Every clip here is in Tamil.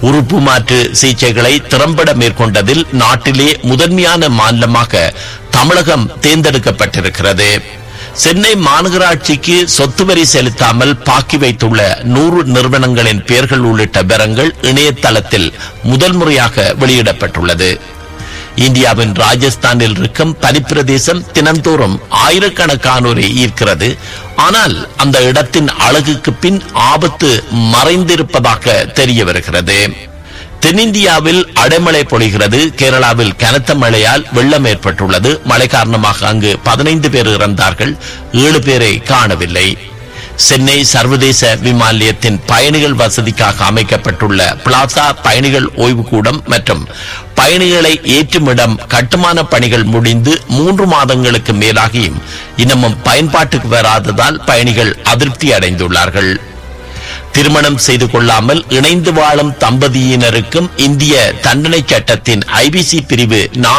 உறுப்பு மாற்று சிகிச்சைகளை திறம்பட மேற்கொண்டதில் நாட்டிலே முதன்மையான மாநிலமாக தமிழகம் தேர்ந்தெடுக்கப்பட்டிருக்கிறது. சென்னை மாநகராட்சிக்கு சொத்து வரி செலுத்தாமல் பாக்கி வைத்துள்ள 100 நிறுவனங்களின் பெயர்கள் உள்ளிட்ட விவரங்கள் இணையதளத்தில் முதல் முறையாக வெளியிடப்பட்டுள்ளது. இந்தியாவின் ராஜஸ்தானில் இருக்கும் பனிப்பிரதேசம் தினந்தோறும் ஆயிரக்கணக்கானோரை ஈர்க்கிறது. ஆனால் அந்த இடத்தின் அழகுக்கு பின் ஆபத்து மறைந்திருப்பதாக தெரிய வருகிறது. தென்னிந்தியாவில் அடைமழை பொழிகிறது. கேரளாவில் கனத்த மழையால் வெள்ளம் ஏற்பட்டுள்ளது. மழை காரணமாக அங்கு 15 பேர் இறந்தார்கள், 7 பேரை காணவில்லை. சென்னை சர்வதேச விமான நிலையத்தின் பயணிகள் வசதிக்காக அமைக்கப்பட்டுள்ள பிளாசா பயணிகள் ஓய்வுக்கூடம் மற்றும் பயணிகளை ஏற்றும் இடம் கட்டுமான பணிகள் முடிந்து 3 மாதங்களுக்கு மேலாகியும் இன்னமும் பயன்பாட்டுக்கு வராததால் பயணிகள் அதிருப்தி அடைந்துள்ளார்கள். திருமணம் செய்து கொள்ளாமல் இணைந்து வாழும் தம்பதியினருக்கும் இந்திய தண்டனை சட்டத்தின் ஐபிசி பிரிவு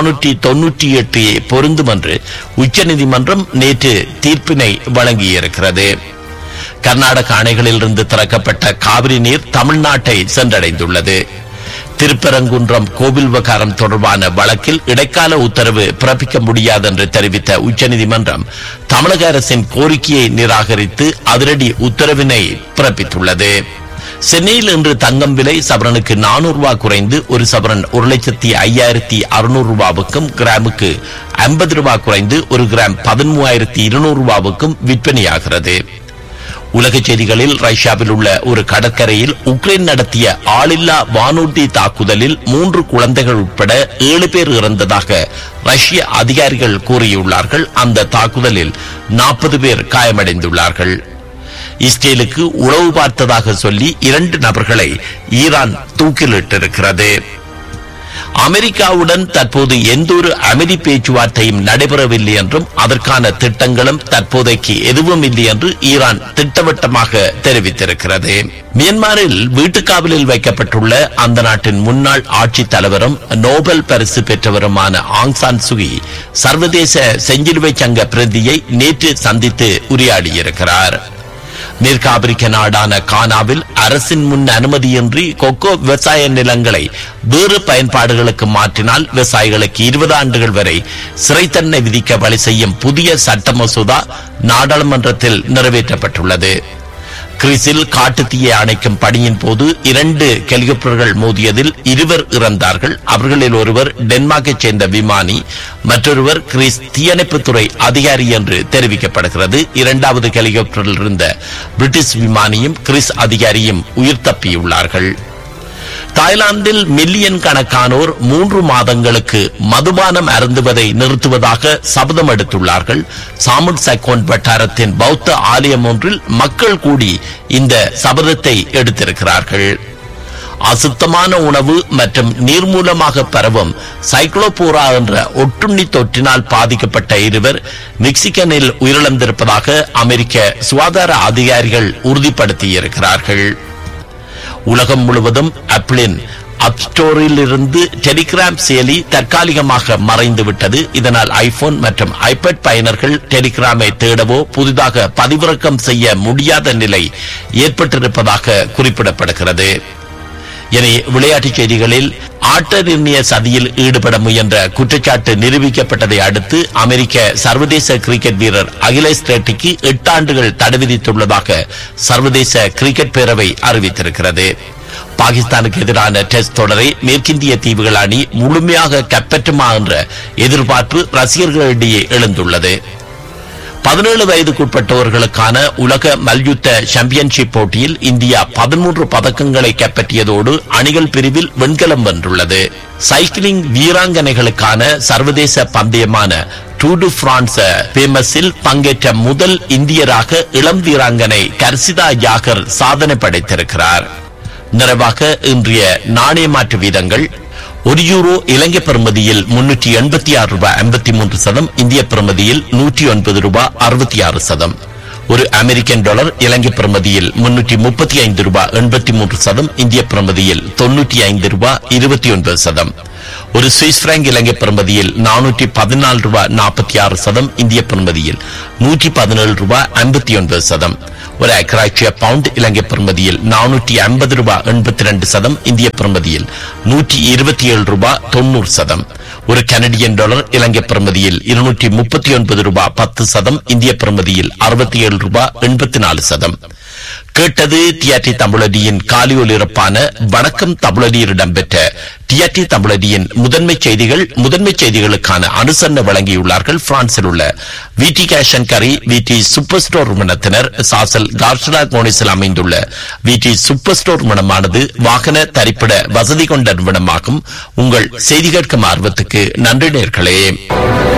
498 பொருந்தும் என்று உச்சநீதிமன்றம் நேற்று தீர்ப்பினை வழங்கியிருக்கிறது. கர்நாடக அணைகளில் இருந்து திறக்கப்பட்ட காவிரி நீர் தமிழ்நாட்டை சென்றடைந்துள்ளது. திருப்பரங்குன்றம் கோவில் விவகாரம் தொடர்பான வழக்கில் இடைக்கால உத்தரவு பிறப்பிக்க முடியாது என்று தெரிவித்த உச்சநீதிமன்றம் தமிழக அரசின் கோரிக்கையை நிராகரித்து அதிரடி உத்தரவினை பிறப்பித்துள்ளது. சென்னையில் இன்று தங்கம் விலை சவரனுக்கு 400 ரூபாய் குறைந்து ஒரு சவரன் 1,05,600 ரூபாவுக்கும் கிராமுக்கு 50 ரூபாய் குறைந்து ஒரு கிராம் 13,200 ரூபாவுக்கும் விற்பனையாகிறது. உலக செய்திகளில் ரஷ்யாவில் உள்ள ஒரு கடற்கரையில் உக்ரைன் நடத்திய ஆளில்லா வானூர்தி தாக்குதலில் 3 குழந்தைகள் உட்பட 7 பேர் இறந்ததாக ரஷ்ய அதிகாரிகள் கூறியுள்ளார்கள். அந்த தாக்குதலில் 40 பேர் காயமடைந்துள்ளார்கள். இஸ்ரேலுக்கு உளவு பார்த்ததாக சொல்லி 2 நபர்களை ஈரான் தூக்கிலிட்டிருக்கிறது. அமெரிக்காவுடன் தற்போது எந்தொரு அமைதி பேச்சுவார்த்தையும் நடைபெறவில்லை என்றும் அதற்கான திட்டங்களும் தற்போதைக்கு எதுவும் இல்லை என்று ஈரான் திட்டவட்டமாக தெரிவித்திருக்கிறது. மியான்மரில் வீட்டுக்காவலில் வைக்கப்பட்டுள்ள அந்த நாட்டின் முன்னாள் ஆட்சித் தலைவரும் நோபல் பரிசு பெற்றவருமான ஆங் சான் சூகி சர்வதேச செஞ்சிலுவை சங்க பிரதியை நேற்று சந்தித்து உரையாடியிருக்கிறார். மேற்கு ஆப்பிரிக்க நாடான கானாவில் அரசின் முன் அனுமதியின்றி கொக்கோ விவசாய நிலங்களை வேறு பயன்பாடுகளுக்கு மாற்றினால் விவசாயிகளுக்கு 20 ஆண்டுகள் வரை சிறை தண்டனை விதிக்க வழி செய்யும் புதிய சட்ட மசோதா நாடாளுமன்றத்தில் நிறைவேற்றப்பட்டுள்ளது. கிறிஸில் காட்டுத்தீயை அணைக்கும் பணியின் போது 2 ஹெலிகாப்டர்கள் மோதியதில் 2 இறந்தார்கள். அவர்களில் ஒருவர் டென்மார்க்கை சேர்ந்த விமானி, மற்றொருவர் கிறிஸ் தீயணைப்புத்துறை அதிகாரி என்று தெரிவிக்கப்படுகிறது. 2வது ஹெலிகாப்டரில் இருந்த பிரிட்டிஷ் விமானியும் கிறிஸ் அதிகாரியும் உயிர் தப்பியுள்ளார்கள். தாய்லாந்தில் மில்லியன் கணக்கானோர் 3 மாதங்களுக்கு மதுபானம் அருந்துவதை நிறுத்துவதாக சபதம் எடுத்துள்ளார்கள். சாமுட் சைக்கோன் வட்டாரத்தின் பௌத்த ஆலயம் ஒன்றில் மக்கள் கூடி இந்த சபதத்தை எடுத்திருக்கிறார்கள். அசுத்தமான உணவு மற்றும் நீர் மூலமாக பரவும் சைக்ளோபோரா என்ற ஒட்டுண்ணி தொற்றினால் பாதிக்கப்பட்ட 2 மெக்சிகனில் உயிரிழந்திருப்பதாக அமெரிக்க சுகாதார அதிகாரிகள் உறுதிப்படுத்தியிருக்கிறார்கள். உலகம் முழுவதும் ஆப்பிளின் அப் ஸ்டோரில் இருந்து டெலிகிராம் செயலி தற்காலிகமாக மறைந்துவிட்டது. இதனால் ஐபோன் மற்றும் ஐபேட் பயனர்கள் டெலிகிராமை தேடவோ புதிதாக பதிவிறக்கம் செய்ய முடியாத நிலை ஏற்பட்டிருப்பதாக குறிப்பிடப்படுகிறது. என விளையாட்டுச் செய்திகளில் ஆட்ட நிர்ணய சதியில் ஈடுபட முயன்ற குற்றச்சாட்டு நிரூபிக்கப்பட்டதை அடுத்து அமெரிக்க சர்வதேச கிரிக்கெட் வீரர் அகிலேஷ் ரெட்டிக்கு 8 ஆண்டுகள் தடை விதித்துள்ளதாக சர்வதேச கிரிக்கெட் பேரவை அறிவித்திருக்கிறது. பாகிஸ்தானுக்கு எதிரான டெஸ்ட் தொடரை மேற்கிந்திய தீவுகள் அணி முழுமையாக கைப்பற்றுமா என்ற எதிர்பார்ப்பு ரசிகர்களிடையே எழுந்துள்ளது. 17 வயதுக்குட்பட்டவர்களுக்கான உலக மல்யுத்த சாம்பியன்ஷிப் போட்டியில் இந்தியா 13 பதக்கங்களை கைப்பற்றியதோடு அணிகள் பிரிவில் வெண்கலம் வென்றுள்ளது. சைக்கிளிங் வீராங்கனைகளுக்கான சர்வதேச பந்தயமான டூர் டு பிரான்ஸ் பேமஸில் பங்கேற்ற முதல் இந்தியராக இளம் வீராங்கனை கர்சிதா யாகர் சாதனை படைத்திருக்கிறார். நிறைவாக இன்றைய நாணய மாற்று வீதங்கள்: €1 இலங்கை பெறுமதியில் $386.53, இந்திய பெறுமதியில் $109.66. ஒரு அமெரிக்கன் டாலர் இலங்கை பெறுமதியில் $335.83, இந்திய பெறுமதியில் $95.29. ஒரு சுவிஸ் பிராங்க் இலங்கை பெறுமதியில் $414.46, இந்திய பெறுமதியில் $117.59. ஒரு ஐக்கிய பவுண்ட் இலங்கை பெறுமதியில் 450 ரூபாய் 82 சதம், இந்திய பெறுமதியில் 127 ரூபாய் 90 சதம். ஒரு கனடியன் டாலர் இலங்கை பெறுமதியில் 239 ரூபாய் 10 சதம், இந்திய பெறுமதியில் 67 ரூபாய் 84 சதம். கேட்டது டிஆர்டி தமிழடியின் காலை ஒலிபரப்பான வணக்கம் தமிழடியில் இடம்பெற்ற டிஆர்டி தமிழடியின் முதன்மை செய்திகள். முதன்மை செய்திகளுக்கான அனுசரணை வழங்கியுள்ளார்கள் பிரான்சில் உள்ள விடி கேஷ் அண்ட் கரி விடி சூப்பர் ஸ்டோர் நிறுவனத்தினர். சாசல் கார்ஷலா கோனிஸில் அமைந்துள்ள விடி சூப்பர் ஸ்டோர் நிறுவனமானது வாகன தரிப்பிட வசதி கொண்ட நிறுவனமாகும். உங்கள் செய்தி கேட்கும் ஆர்வத்துக்கு நன்றி நேயர்களே.